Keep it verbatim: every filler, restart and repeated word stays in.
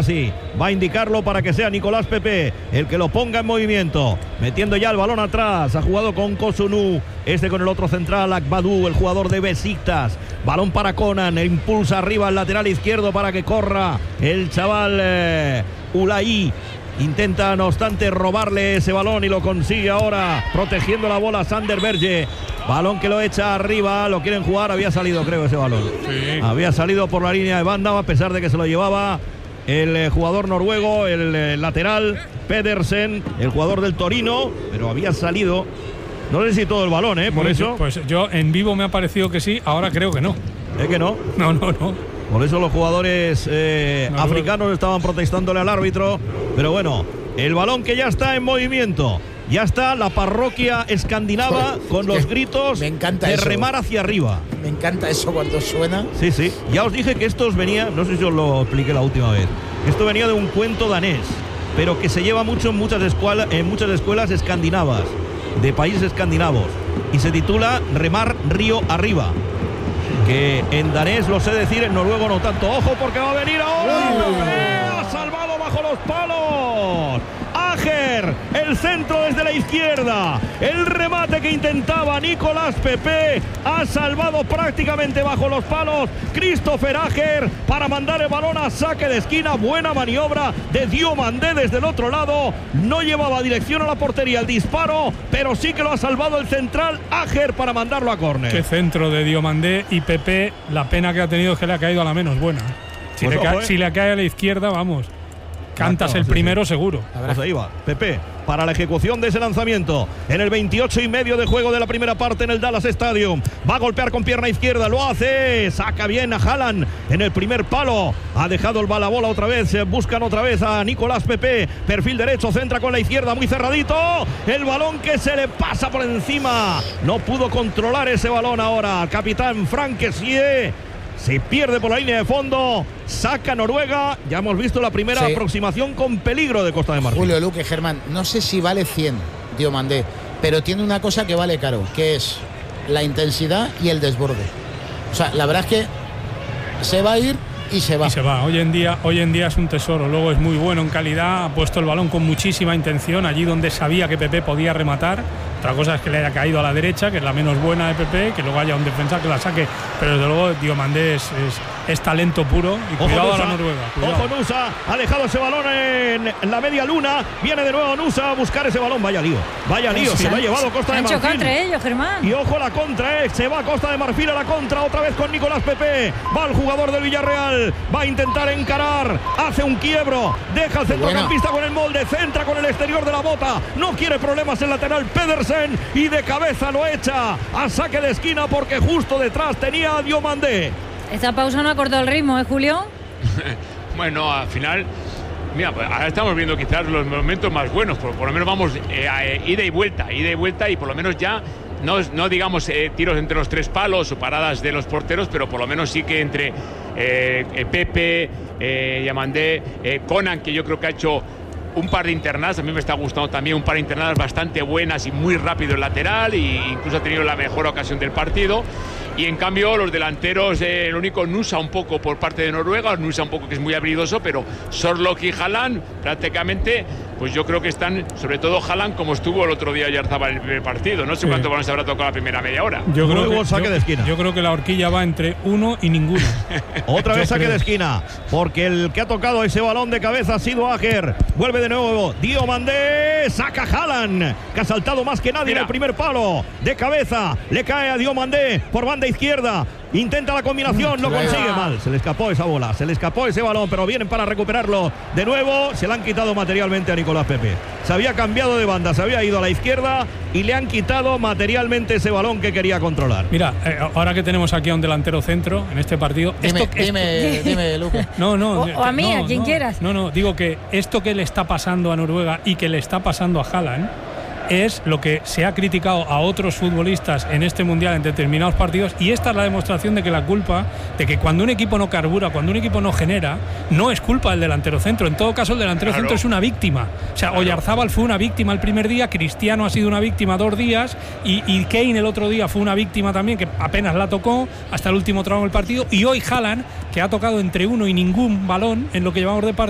casi. Va a indicarlo para que sea Nicolás Pepe el que lo ponga en movimiento. Metiendo ya el balón atrás. Ha jugado con Kosunu. Este con el otro central, Akbadou, el jugador de Besiktas. Balón para Conan. Impulsa arriba el lateral izquierdo para que corra el chaval eh, Ulai. Intenta, no obstante, robarle ese balón y lo consigue ahora, protegiendo la bola Sander Berge. Balón que lo echa arriba, lo quieren jugar. Había salido, creo, ese balón. Sí. Había salido por la línea de banda, a pesar de que se lo llevaba el eh, jugador noruego, el eh, lateral Pedersen, el jugador del Torino, pero había salido. No sé si todo el balón, ¿eh? Por Muy eso. Bien. Pues yo en vivo me ha parecido que sí, ahora creo que no. ¿Es que no? No, no, no. Por eso los jugadores eh, no, africanos no. estaban protestándole al árbitro. Pero bueno, el balón que ya está en movimiento. Ya está la parroquia escandinava con los gritos me encanta de eso. remar hacia arriba. Me encanta eso cuando suena. Sí, sí. Ya os dije que estos venía, no sé si os lo expliqué la última vez, esto venía de un cuento danés, pero que se lleva mucho en muchas, escuela, en muchas escuelas escandinavas, de países escandinavos, y se titula Remar río arriba. Que en danés lo sé decir, en noruego no tanto. Ojo porque va a venir ahora. ¡Uh! Ha salvado bajo los palos. Ajer, el centro desde la izquierda. El remate que intentaba Nicolás Pepe ha salvado prácticamente bajo los palos Christopher Ajer para mandar el balón a saque de esquina. Buena maniobra de Diomandé desde el otro lado. No llevaba dirección a la portería el disparo, pero sí que lo ha salvado el central Ajer para mandarlo a córner. Qué centro de Diomandé. Y Pepe, la pena que ha tenido es que le ha caído a la menos buena. Si, pues le, ojo, ca- eh. si le cae a la izquierda, vamos, cantas el primero seguro. Pues ahí va, Pepe, para la ejecución de ese lanzamiento. En el veintiocho y medio de juego de la primera parte en el Dallas Stadium. Va a golpear con pierna izquierda, lo hace. Saca bien a Haaland en el primer palo. Ha dejado el balabola otra vez. Buscan otra vez a Nicolás Pepe. Perfil derecho, centra con la izquierda, muy cerradito. El balón que se le pasa por encima. No pudo controlar ese balón ahora. Capitán Frank Kessie. Se pierde por la línea de fondo. Saca Noruega. Ya hemos visto la primera sí. aproximación con peligro de Costa de Marfil. Julio Luque, Germán, no sé si vale cien Diomandé, pero tiene una cosa que vale caro, que es la intensidad y el desborde. O sea, la verdad es que se va a ir y se va. Y se va. Hoy en día, hoy en día es un tesoro. Luego es muy bueno en calidad. Ha puesto el balón con muchísima intención allí donde sabía que Pepe podía rematar. Otra cosa es que le haya caído a la derecha, que es la menos buena de Pepe, que luego haya un defensa que la saque. Pero desde luego Diomandé es, es, es talento puro. Y ojo cuidado Nusa, a la Noruega. Cuidado. Ojo Nusa, ha dejado ese balón en la media luna. Viene de nuevo Nusa a buscar ese balón. Vaya lío, vaya lío. Se lo ha llevado Costa de Marfil. Han chocado entre ellos, Germán. Y ojo la contra, eh. Se va Costa de Marfil a la contra otra vez con Nicolás Pepe. Va el jugador del Villarreal. Va a intentar encarar. Hace un quiebro. Deja al centrocampista bueno. con el molde. Centra con el exterior de la bota. No quiere problemas el lateral Pedersen. Y de cabeza lo echa a saque de esquina porque justo detrás tenía a Diomandé. Esta pausa no ha cortado el ritmo, ¿eh, Julio? Bueno, al final, mira, pues ahora estamos viendo quizás los momentos más buenos, por, por lo menos vamos eh, a, eh, ida y vuelta, ida y vuelta y por lo menos ya no, no digamos eh, tiros entre los tres palos o paradas de los porteros, pero por lo menos sí que entre eh, eh, Pepe, eh, Diomandé, eh, Conan, que yo creo que ha hecho un par de internadas, a mí me está gustando también un par de internadas bastante buenas y muy rápido el lateral, e incluso ha tenido la mejor ocasión del partido. Y en cambio los delanteros, eh, el único Nusa un poco por parte de Noruega, Nusa un poco que es muy habilidoso, pero Sorloth y Haaland prácticamente, pues yo creo que están, sobre todo Haaland como estuvo el otro día Oyarzabal en el primer partido. No sé sí. cuánto balones habrá tocado la primera media hora. Yo creo, que, saque yo, de esquina. yo creo que la horquilla va entre uno y ninguno. Otra vez yo saque creo. de esquina, porque el que ha tocado ese balón de cabeza ha sido Ajer. Vuelve de nuevo Diomandé, saca Haaland, que ha saltado más que nadie Mira. en el primer palo. De cabeza, le cae a Diomandé por banda izquierda. Intenta la combinación, no consigue mal. Se le escapó esa bola, se le escapó ese balón, pero vienen para recuperarlo. De nuevo, se le han quitado materialmente a Nicolás Pepe. Se había cambiado de banda, se había ido a la izquierda y le han quitado materialmente ese balón que quería controlar. Mira, eh, ahora que tenemos aquí a un delantero centro en este partido. Dime, esto, dime, esto... dime, Luque. No, no. O, o a mí, no, a quien no, quieras. No, no, digo que esto que le está pasando a Noruega y que le está pasando a Haaland es lo que se ha criticado a otros futbolistas en este mundial en determinados partidos, y esta es la demostración de que la culpa, de que cuando un equipo no carbura, cuando un equipo no genera, no es culpa del delantero centro. En todo caso, el delantero claro. centro es una víctima. O sea, claro. Oyarzabal fue una víctima el primer día, Cristiano ha sido una víctima dos días, y, y Kane el otro día fue una víctima también, que apenas la tocó hasta el último tramo del partido, y hoy Haaland, que ha tocado entre uno y ningún balón en lo que llevamos de partido.